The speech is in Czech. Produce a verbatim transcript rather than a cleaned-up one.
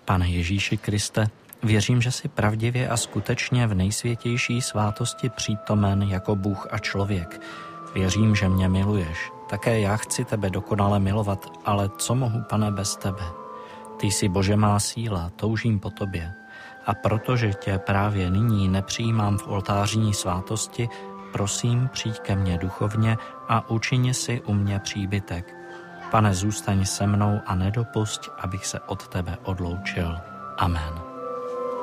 Pane Ježíši Kriste, věřím, že jsi pravdivě a skutečně v nejsvětější svátosti přítomen jako Bůh a člověk. Věřím, že mě miluješ. Také já chci tebe dokonale milovat, ale co mohu, Pane, bez tebe? Ty jsi Bože má síla, toužím po tobě. A protože tě právě nyní nepřijímám v oltářní svátosti, prosím, přijď ke mně duchovně a učině si u mě příbytek. Pane, zůstaň se mnou a nedopusť, abych se od tebe odloučil. Amen.